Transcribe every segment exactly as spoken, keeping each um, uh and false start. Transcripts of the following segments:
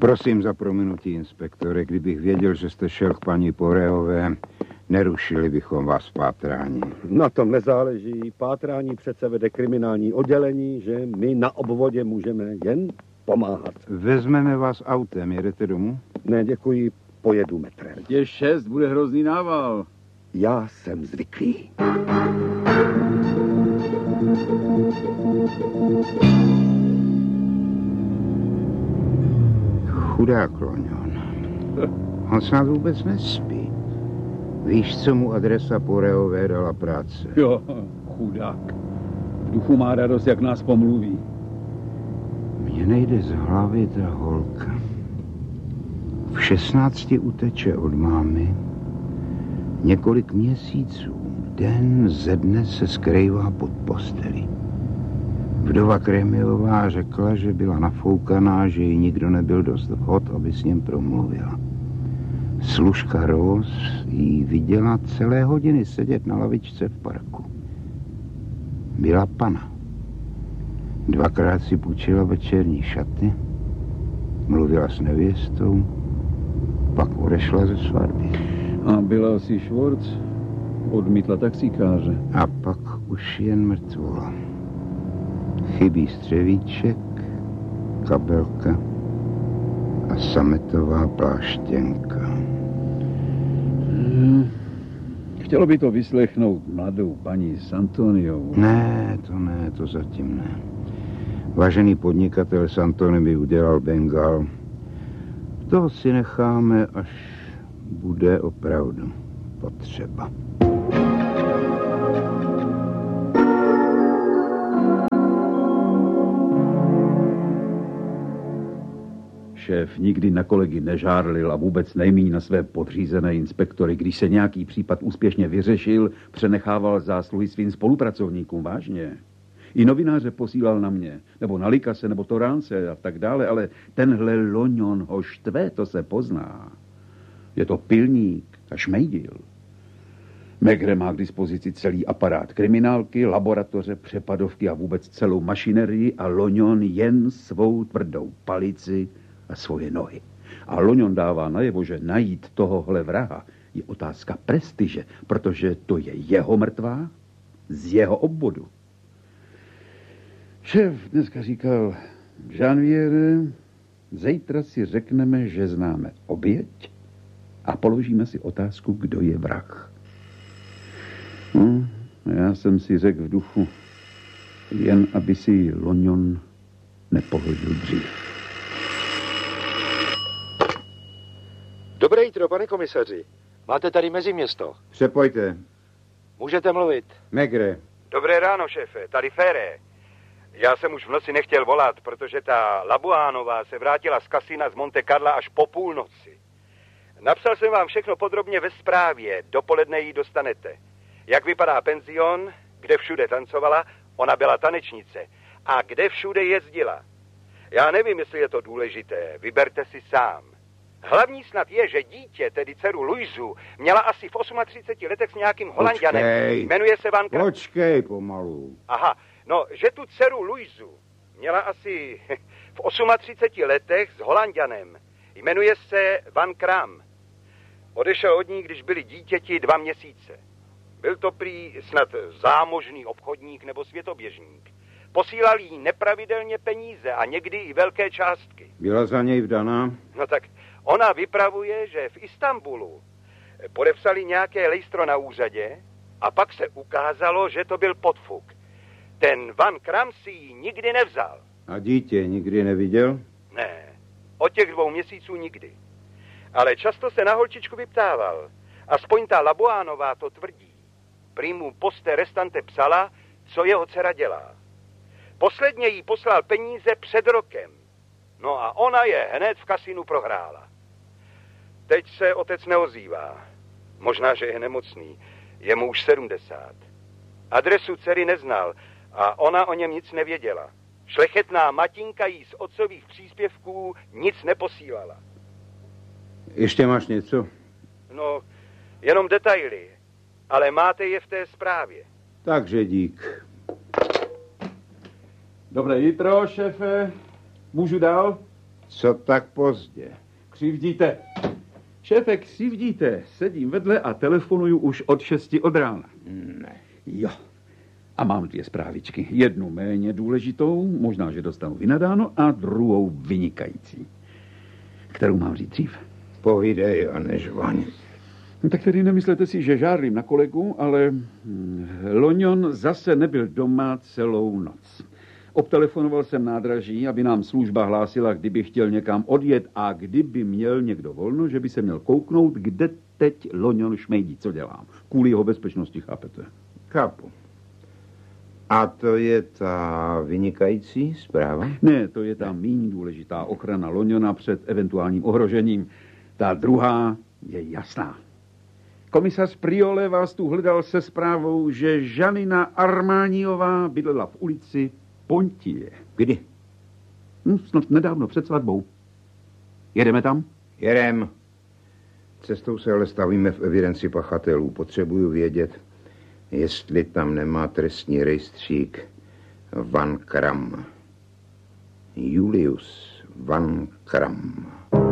Prosím za prominutí, inspektore, kdybych věděl, že jste šel k paní Poreové, nerušili bychom vás v pátrání. Na tom nezáleží. Pátrání přece vede kriminální oddělení, že my na obvodě můžeme jen pomáhat. Vezmeme vás autem, jedete domů? Ne, děkuji, pojedu metrem. Je šest, bude hrozný nával. Já jsem zvyklý. Chudák Loňon. On snad vůbec nespí. Víš, co mu adresa Poreové dala práce? Jo, chudák. V duchu má radost, jak nás pomluví. Mně nejde z hlavy ta holka. V šestnácti uteče od mámy. Několik měsíců, den ze dne se skrývá pod postelí. Vdova Kremiová řekla, že byla nafoukaná, že jí nikdo nebyl dost vhod, aby s ním promluvila. Služka Rose jí viděla celé hodiny sedět na lavičce v parku. Byla pana. Dvakrát si půjčila večerní šaty, mluvila s nevěstou, pak odešla ze svatby. A byla asi Švorc, odmítla taxikáře. A pak už jen mrtvola. Chybí střevíček, kabelka a sametová pláštěnka. Hmm. Chtělo by to vyslechnout mladou paní Santoniovou. Ne, to ne, to zatím ne. Vážený podnikatel Santoni by udělal Bengal. To si necháme, až bude opravdu potřeba. Šéf nikdy na kolegy nežárlil a vůbec nejmíň na své podřízené inspektory. Když se nějaký případ úspěšně vyřešil, přenechával zásluhy svým spolupracovníkům, vážně. I novináře posílal na mě, nebo na Likase, nebo Toránce a tak dále, ale tenhle Loňon ho štve, to se pozná. Je to pilník a šmejdil. Megre má k dispozici celý aparát kriminálky, laboratoře, přepadovky a vůbec celou mašinerii a Loňon jen svou tvrdou palici a svoje nohy. A Loňon dává najevo, že najít tohohle vraha je otázka prestiže, protože to je jeho mrtvá z jeho obvodu. Šéf dneska říkal, Janviere, zítra si řekneme, že známe oběť a položíme si otázku, kdo je vrah. No, já jsem si řekl v duchu, jen aby si Loňon nepoložil dřív. Dobré jitro, pane komisaři. Máte tady meziměsto. Přepojte. Můžete mluvit. Megre. Dobré ráno, šéfe. Tady Féré. Já jsem už v noci nechtěl volat, protože ta Labuánová se vrátila z kasína z Monte Carla až po půlnoci. Napsal jsem vám všechno podrobně ve zprávě. Dopoledne ji dostanete. Jak vypadá penzion, kde všude tancovala, ona byla tanečnice. A kde všude jezdila. Já nevím, jestli je to důležité. Vyberte si sám. Hlavní snad je, že dítě, tedy dceru Luizu, měla asi v třiceti osmi letech s nějakým Holanďanem. Počkej. Jmenuje se Van Kra... Počkej pomalu. Aha, no, že tu dceru Luizu měla asi v třiceti osmi letech s Holanďanem. Jmenuje se Van Kram. Odešel od ní, když byli dítěti dva měsíce. Byl to prý snad zámožný obchodník nebo světoběžník. Posílal jí nepravidelně peníze a někdy i velké částky. Byla za něj vdaná? No tak ona vypravuje, že v Istanbulu podepsali nějaké lejstro na úřadě a pak se ukázalo, že to byl podfuk. Ten Van Kram si ji nikdy nevzal. A dítě nikdy neviděl? Ne, od těch dvou měsíců nikdy. Ale často se na holčičku vyptával. Aspoň ta Labuánová to tvrdí. Prý mu poste restante psala, co jeho dcera dělá. Posledně jí poslal peníze před rokem. No a ona je hned v kasinu prohrála. Teď se otec neozývá. Možná, že je nemocný. Je mu už sedmdesát. Adresu dcery neznal a ona o něm nic nevěděla. Šlechetná matinka jí z otcových příspěvků nic neposílala. Ještě máš něco? No, jenom detaily. Ale máte je v té zprávě. Takže dík. Dobré jitro, šéfe. Můžu dál? Co tak pozdě? Křivdíte. Šéfe, křivdíte. Sedím vedle a telefonuju už od šesti od rána. Ne. Jo. A mám dvě zprávičky. Jednu méně důležitou, možná, že dostanu vynadáno, a druhou vynikající. Kterou mám říct dřív? Povídej a nežvaň. No, tak tedy nemyslete si, že žárlím na kolegu, ale Loňon zase nebyl doma celou noc. Obtelefonoval jsem nádraží, aby nám služba hlásila, kdyby chtěl někam odjet a kdyby měl někdo volno, že by se měl kouknout, kde teď Loňon šmejdí, co dělám. Kvůli jeho bezpečnosti, chápete? Chápu. A to je ta vynikající zpráva? Ne, to je ta méně důležitá ochrana Loňona před eventuálním ohrožením. Ta druhá je jasná. Komisař Priole vás tu hledal se zprávou, že Žanina Armániová bydlela v ulici Pontie. Kdy? Hm, snad nedávno před svatbou. Jedeme tam? Jedem. Cestou se ale stavíme v evidenci pachatelů. Potřebuju vědět, jestli tam nemá trestní rejstřík Van Kram. Julius Van Kram.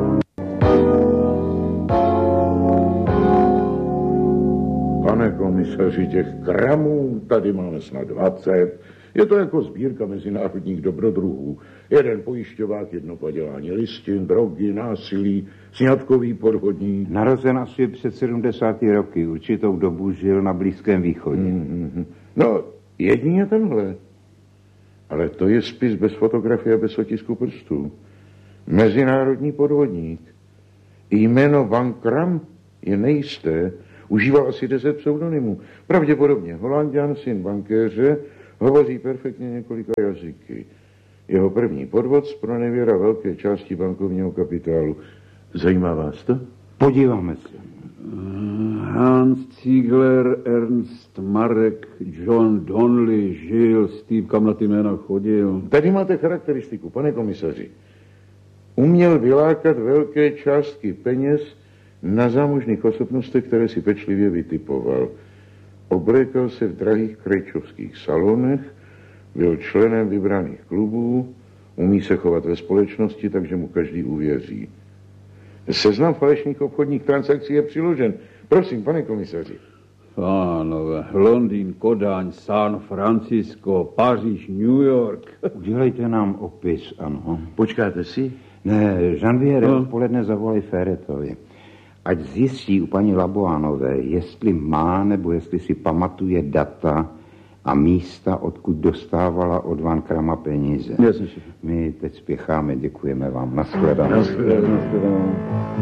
Pane komisaři, těch kramů tady máme snad dvacet. Je to jako sbírka mezinárodních dobrodruhů. Jeden pojišťovák, jedno padělání listin, drogy, násilí, sňatkový podvodník. Narozen asi před sedmdesáti roky. Určitou dobu žil na Blízkém východě. Mm-hmm. No, jedině tenhle. Ale to je spis bez fotografie a bez otisku prstů. Mezinárodní podvodník. Jméno Van Kram je nejisté. Užíval asi deset pseudonymů. Pravděpodobně Holanďan, syn bankéře, hovoří perfektně několika jazyky. Jeho první podvod zpronevěra velké části bankovního kapitálu. Zajímá vás to? Podíváme se. Hans Ziegler, Ernst Marek, John Donnelly, Žil, Steve, kam na ty jména chodil. Tady máte charakteristiku, pane komisaři. Uměl vylákat velké částky peněz na zámožných osobnostech, které si pečlivě vytipoval. Oblékal se v drahých krejčovských salonech, byl členem vybraných klubů, umí se chovat ve společnosti, takže mu každý uvěří. Seznam falešných obchodních transakcí je přiložen. Prosím, pane komisaři. Pánové, Londýn, Kodaň, San Francisco, Paříž, New York. Udělejte nám opis, ano. Počkáte si? Ne, Jean-Pierre, no. odpoledne zavolej Ferretovi. Ať zjistí u paní Laboánové, jestli má nebo jestli si pamatuje data a místa, odkud dostávala od Van Krama peníze. Jasně. My teď spěcháme, děkujeme vám. Nashledanou. Nashledanou.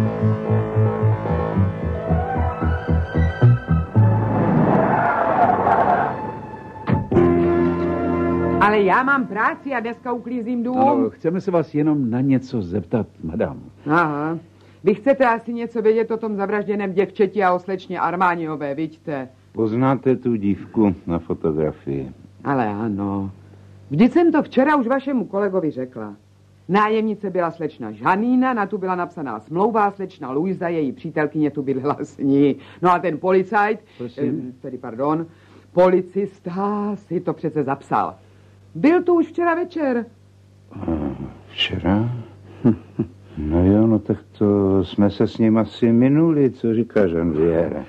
Ale já mám práci a dneska uklízím dům. Ano, chceme se vás jenom na něco zeptat, madam. Aha. Vy chcete asi něco vědět o tom zavražděném děvčeti a o slečně Armániové, vidíte? Poznáte tu dívku na fotografii? Ale ano. Vždyť jsem to včera už vašemu kolegovi řekla. Nájemnice byla slečna Žanína, na tu byla napsaná smlouva, slečna Luisa, její přítelkyně tu bydlela s ní. No a ten policajt, eh, tedy pardon, policista si to přece zapsal. Byl tu už včera večer. A včera? No jo, no tak to jsme se s ním asi minuli, co říká Jean-Pierre.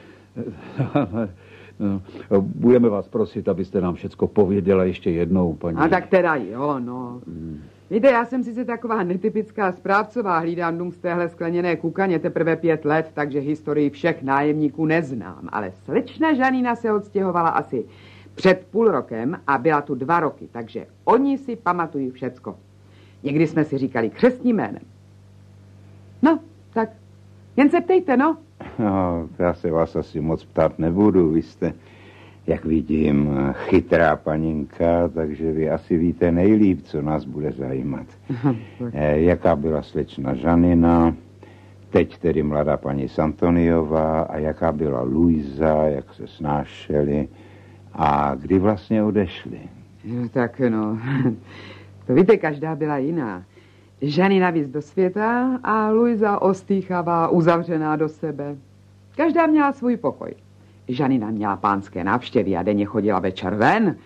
No, budeme vás prosit, abyste nám všecko pověděla ještě jednou, paní. A tak teda jo, no. Hmm. Víte, já jsem sice taková netypická správcová, hlídám dům z téhle skleněné kukaně teprve pět let, takže historii všech nájemníků neznám. Ale slečna Žanína se odstěhovala asi před půl rokem a byla tu dva roky, takže oni si pamatují všecko. Někdy jsme si říkali křestním jménem. No, tak jen se ptejte, no. No, já se vás asi moc ptát nebudu, vy jste, jak vidím, chytrá paninka, takže vy asi víte nejlíp, co nás bude zajímat. eh, jaká byla slečna Žanina, teď tedy mladá paní Santoniová a jaká byla Luisa, jak se snášeli a kdy vlastně odešli. No, tak no, to víte, každá byla jiná. Žanina víc do světa a Luisa ostýchavá, uzavřená do sebe. Každá měla svůj pokoj. Žanina měla pánské návštěvy a denně chodila večer ven, ale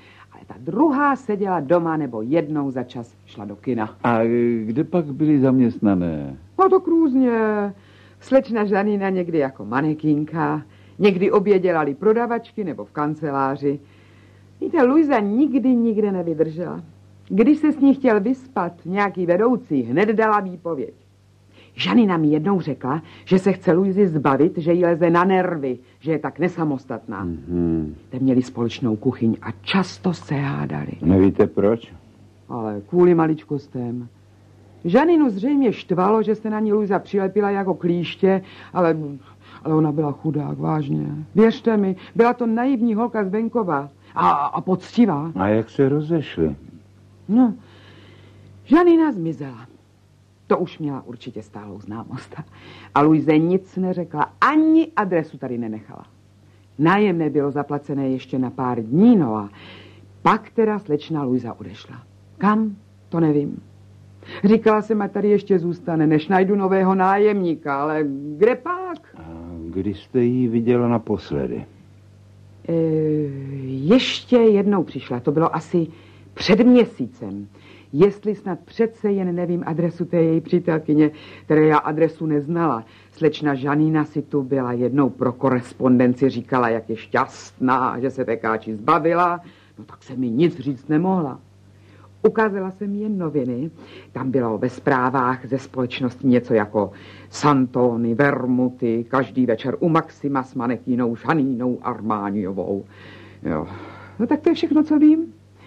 ale ta druhá seděla doma nebo jednou za čas šla do kina. A kde pak byli zaměstnané? No to různě. Slečna Žanína někdy jako manekínka, někdy obě dělali prodavačky nebo v kanceláři. Víte, Luisa nikdy nikde nevydržela. Když se s ní chtěl vyspat nějaký vedoucí, hned dala výpověď. Žanína mi jednou řekla, že se chce Luizy zbavit, že jí leze na nervy, že je tak nesamostatná. Mm-hmm. Te měli společnou kuchyň a často se hádali. Nevíte proč? Ale kvůli maličkostem. Žaninu zřejmě štvalo, že se na ní Luisa přilepila jako klíště, ale, ale ona byla chudák, vážně. Věřte mi, byla to naivní holka z venkova a, a poctivá. A jak se rozešli? No, Žanina zmizela. To už měla určitě stálou známost. A Luize nic neřekla, ani adresu tady nenechala. Nájemné bylo zaplacené ještě na pár dní, no a pak teda slečna Luisa odešla. Kam? To nevím. Říkala jsem, ať tady ještě zůstane, než najdu nového nájemníka, ale kde pak? A kdy jste jí viděla naposledy? E, ještě jednou přišla, to bylo asi před měsícem. Jestli snad přece jen nevím adresu té její přítelkyně, které já adresu neznala. Slečna Žanína si tu byla jednou pro korespondenci, říkala, jak je šťastná, že se Tekáči zbavila. No tak se mi nic říct nemohla. Ukázala jsem jen noviny. Tam bylo ve zprávách ze společnosti něco jako Santony, Vermuty, každý večer u Maxima s manekínou Žanínou Armániovou. Jo. No tak to je všechno, co vím.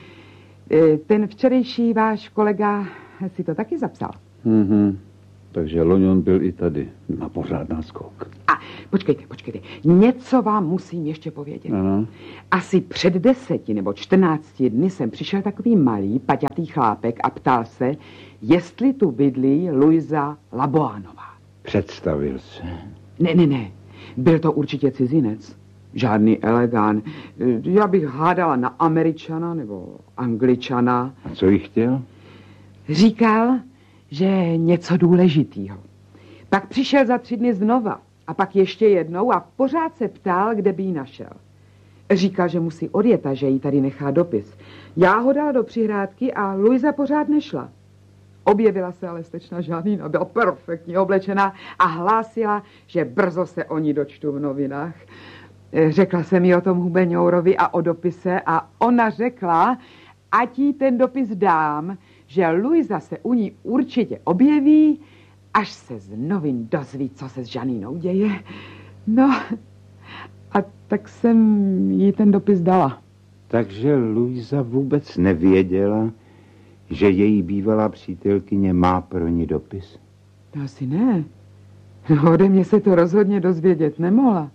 Ten včerejší váš kolega si to taky zapsal. Mm-hmm. Takže Loňon byl i tady na pořád náskok. A počkejte, počkejte. Něco vám musím ještě povědět. Ano. Asi před deseti nebo čtrnácti dny jsem přišel takový malý, paťatý chlápek a ptal se, jestli tu bydlí Luisa Laboánová. Představil se. Ne, ne, ne. Byl to určitě cizinec. Žádný elegán. Já bych hádala na Američana nebo Angličana. A co jí chtěl? Říkal, že něco důležitýho. Pak přišel za tři dny znova a pak ještě jednou a pořád se ptal, kde by ji našel. Říkal, že musí odjet a že jí tady nechá dopis. Já ho dala do přihrádky a Luisa pořád nešla. Objevila se ale slečna Žanína, byla perfektně oblečená a hlásila, že brzo se o ní dočtu v novinách. Řekla jsem jí o tom Hubeňourovi a o dopise a ona řekla, ať jí ten dopis dám, že Luisa se u ní určitě objeví, až se z novin dozví, co se s Žanínou děje. No, a tak jsem jí ten dopis dala. Takže Luisa vůbec nevěděla, že její bývalá přítelkyně má pro ní dopis? To asi ne. No, ode mě se to rozhodně dozvědět nemohla.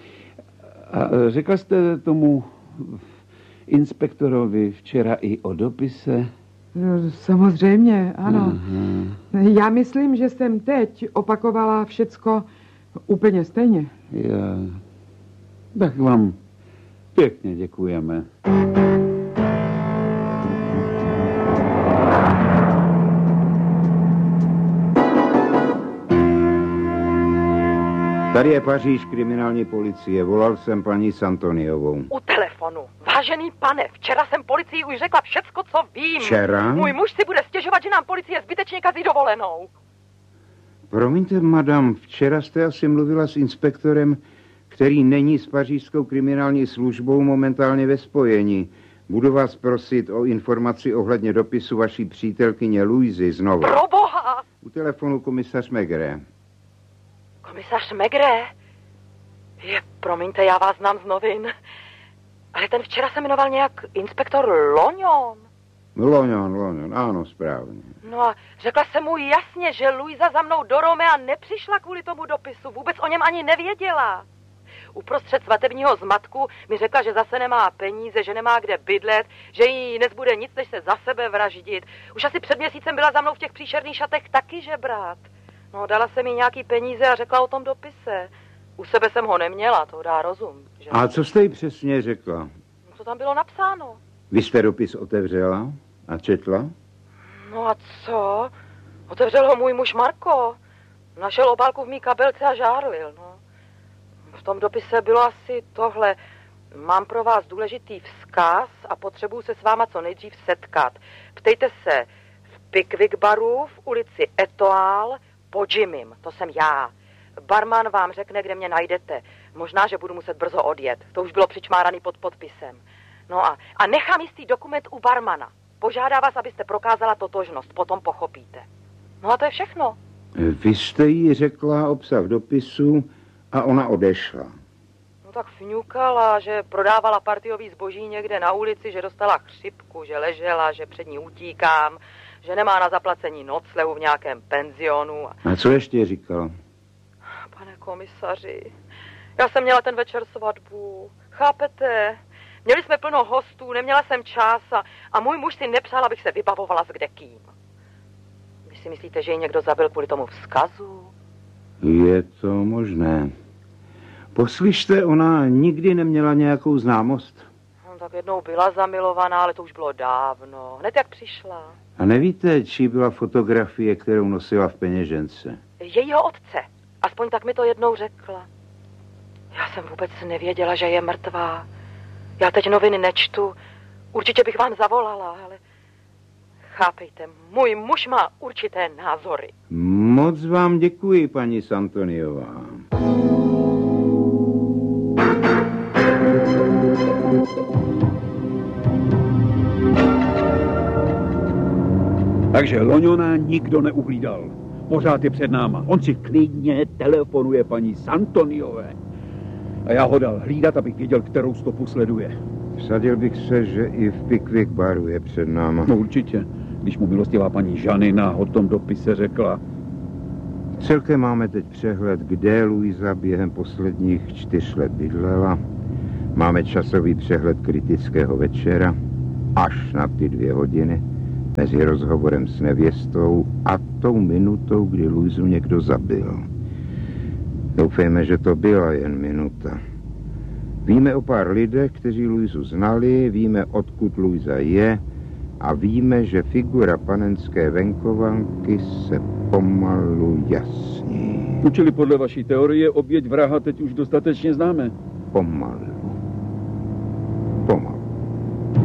A řekla jste tomu inspektorovi včera i o dopise? No, samozřejmě, ano. Aha. Já myslím, že jsem teď opakovala všecko úplně stejně. Já... Tak vám pěkně děkujeme. Tady je Paříž, kriminální policie. Volal jsem paní Santoniovou. U telefonu. Vážený pane, včera jsem policii už řekla všecko, co vím. Včera? Můj muž si bude stěžovat, že nám policie zbytečně kazí dovolenou. Promiňte, madam, včera jste asi mluvila s inspektorem, který není s pařížskou kriminální službou momentálně ve spojení. Budu vás prosit o informaci ohledně dopisu vaší přítelkyně Luisy znovu. Proboha! U telefonu komisař Maigret. Komisař Maigret? Je, promiňte, já vás znám z novin. Ale ten včera se jmenoval nějak inspektor Loňon. Loňon, Loňon, ano, správně. No a řekla jsem mu jasně, že Luisa za mnou do Romea nepřišla kvůli tomu dopisu. Vůbec o něm ani nevěděla. Uprostřed svatebního zmatku mi řekla, že zase nemá peníze, že nemá kde bydlet, že jí nezbude nic, než se za sebe vraždit. Už asi před měsícem byla za mnou v těch příšerných šatech taky žebrat. No, dala jsem jí nějaký peníze a řekla o tom dopise. U sebe jsem ho neměla, to dá rozum. Že? A co jste jí přesně řekla? Co tam bylo napsáno? Vy jste dopis otevřela a četla? No a co? Otevřel ho můj muž Marko. Našel obálku v mý kabelce a žárlil, no. V tom dopise bylo asi tohle. mám pro vás důležitý vzkaz a potřebuju se s váma co nejdřív setkat. Ptejte se v Pickwick baru v ulici Etoile po Jimmym, to jsem já. Barman vám řekne, kde mě najdete. Možná, že budu muset brzo odjet. To už bylo přičmáraný pod podpisem. No a, a nechám jistý dokument u barmana. Požádá vás, abyste prokázala totožnost, potom pochopíte. No a to je všechno. Vy jste jí řekla obsah dopisu a ona odešla. No tak fňukala, že prodávala partiový zboží někde na ulici, že dostala chřipku, že ležela, že před ní utíkám, že nemá na zaplacení noclehu v nějakém penzionu. A co ještě říkala? Pane komisaři, já jsem měla ten večer svatbu. Chápete? Měli jsme plno hostů, neměla jsem čas a, a můj muž si nepřál, abych se vybavovala s kdekým. Vy si myslíte, že ji někdo zabil kvůli tomu vzkazu? Je to možné. Poslyšte, ona nikdy neměla nějakou známost? No, tak jednou byla zamilovaná, ale to už bylo dávno. Hned jak přišla. A nevíte, čí byla fotografie, kterou nosila v peněžence? Jejího otce. Aspoň tak mi to jednou řekla. Já jsem vůbec nevěděla, že je mrtvá. Já teď noviny nečtu. Určitě bych vám zavolala, ale... Chápejte, můj muž má určité názory. Moc vám děkuji, paní Santoniová. Takže Loňona nikdo neuhlídal. Pořád je před náma. On si klidně telefonuje paní Santoniové. A já ho dal hlídat, abych věděl, kterou stopu sleduje. Vsadil bych se, že i v Pickwick baru je před náma. No určitě, když mu milostivá paní Žanina o tom dopise řekla. Celkem máme teď přehled, kde Luisa během posledních čtyř let bydlela. Máme časový přehled kritického večera až na ty dvě hodiny mezi rozhovorem s nevěstou a tou minutou, kdy Luisu někdo zabil. Doufejme, že to byla jen minuta. Víme o pár lidech, kteří Luisu znali, víme, odkud Luisa je a víme, že figura panenské venkovanky se pomalu jasní. Učili podle vaší teorie oběť vraha teď už dostatečně známe. Pomalu.